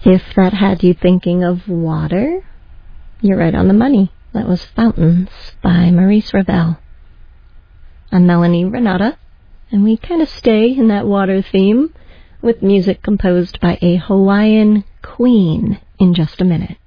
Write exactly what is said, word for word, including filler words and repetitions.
If that had you thinking of water, you're right on the money. That was Fountains by Maurice Ravel. I'm Melanie Renata, and we kind of stay in that water theme with music composed by a Hawaiian queen in just a minute.